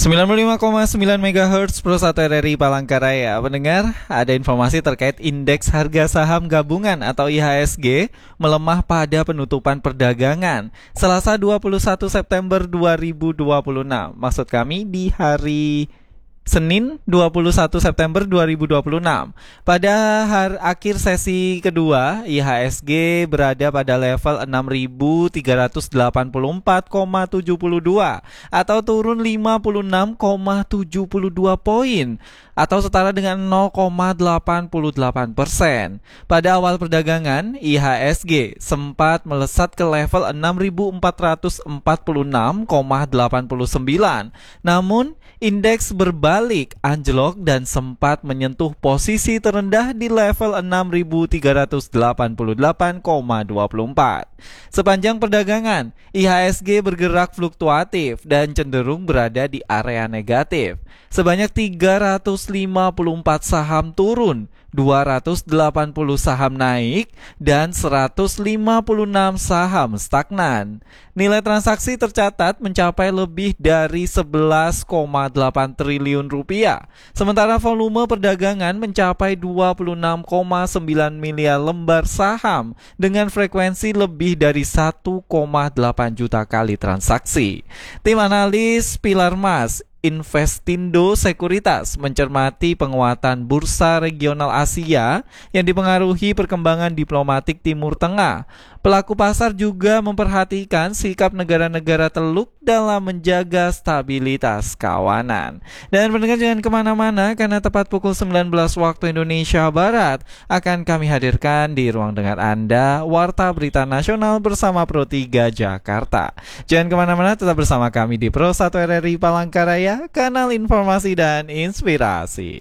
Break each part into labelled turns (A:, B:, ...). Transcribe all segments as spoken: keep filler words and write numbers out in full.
A: sembilan puluh lima koma sembilan megahertz Pro satu R R I Palangkaraya. Pendengar, ada informasi terkait indeks harga saham gabungan atau I H S G melemah pada penutupan perdagangan Selasa dua puluh satu September dua ribu dua puluh enam. Maksud kami di hari Senin dua puluh satu September dua ribu dua puluh enam. Pada hari akhir sesi kedua, I H S G berada pada level enam ribu tiga ratus delapan puluh empat koma tujuh dua atau turun lima puluh enam koma tujuh dua poin atau setara dengan nol koma delapan delapan persen. Pada awal perdagangan, I H S G sempat melesat ke level enam ribu empat ratus empat puluh enam koma delapan sembilan. Namun, indeks berbalik anjlok dan sempat menyentuh posisi terendah di level enam ribu tiga ratus delapan puluh delapan koma dua empat. Sepanjang perdagangan, I H S G bergerak fluktuatif dan cenderung berada di area negatif. Sebanyak tiga ratus lima puluh empat saham turun, dua ratus delapan puluh saham naik, dan seratus lima puluh enam saham stagnan. Nilai transaksi tercatat mencapai lebih dari sebelas koma delapan triliun rupiah. Sementara volume perdagangan mencapai dua puluh enam koma sembilan miliar lembar saham dengan frekuensi lebih dari satu koma delapan juta kali transaksi. Tim analis Pilar Mas Investindo Sekuritas mencermati penguatan bursa regional Asia yang dipengaruhi perkembangan diplomatik Timur Tengah. Pelaku pasar juga memperhatikan sikap negara-negara Teluk dalam menjaga stabilitas kawanan. Dan pendengar jangan kemana-mana karena tepat pukul sembilan belas waktu Indonesia Barat akan kami hadirkan di ruang dengar Anda Warta Berita Nasional bersama Pro tiga Jakarta. Jangan kemana-mana, tetap bersama kami di Pro satu R R I Palangkaraya, kanal informasi dan inspirasi.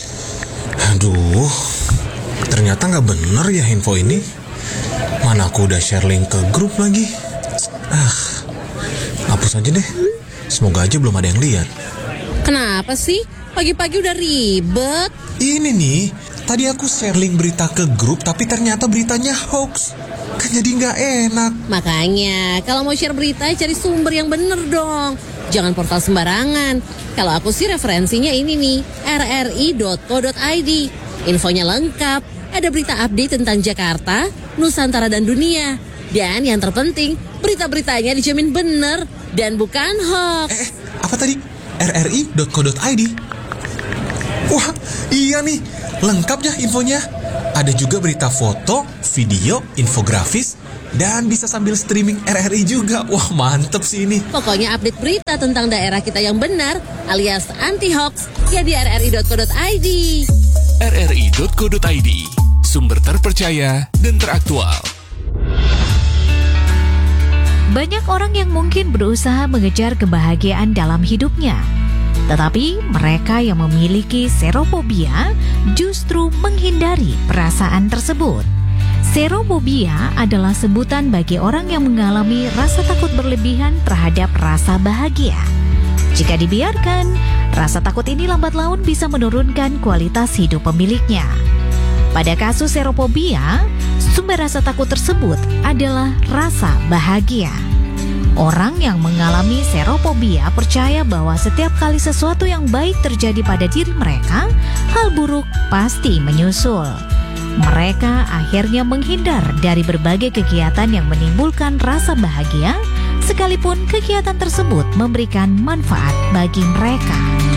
B: Aduh, ternyata gak bener ya info ini. Mana aku udah share link ke grup lagi. Ah, hapus aja deh. Semoga aja belum ada yang lihat.
C: Kenapa sih? Pagi-pagi udah ribet.
B: Ini nih, tadi aku share link berita ke grup tapi ternyata beritanya hoax. Kan jadi gak enak.
C: Makanya, kalau mau share berita cari sumber yang bener dong. Jangan portal sembarangan. Kalau aku sih referensinya ini nih, r r i dot co dot i d. Infonya lengkap. Ada berita update tentang Jakarta, Nusantara dan dunia. Dan yang terpenting, berita-beritanya dijamin bener dan bukan hoax.
B: Eh, apa tadi? r r i dot co dot i d. Wah, iya nih. Lengkap ya infonya. Ada juga berita foto, video, infografis, dan bisa sambil streaming R R I juga. Wah, mantep sih ini.
C: Pokoknya update berita tentang daerah kita yang benar alias anti-hoax ya di r r i dot co dot i d.
D: r r i dot co dot i d, sumber terpercaya dan teraktual.
E: Banyak orang yang mungkin berusaha mengejar kebahagiaan dalam hidupnya. Tetapi mereka yang memiliki serophobia justru menghindari perasaan tersebut. Serophobia adalah sebutan bagi orang yang mengalami rasa takut berlebihan terhadap rasa bahagia. Jika dibiarkan, rasa takut ini lambat laun bisa menurunkan kualitas hidup pemiliknya. Pada kasus serophobia, sumber rasa takut tersebut adalah rasa bahagia. Orang yang mengalami serophobia percaya bahwa setiap kali sesuatu yang baik terjadi pada diri mereka, hal buruk pasti menyusul. Mereka akhirnya menghindar dari berbagai kegiatan yang menimbulkan rasa bahagia, sekalipun kegiatan tersebut memberikan manfaat bagi mereka.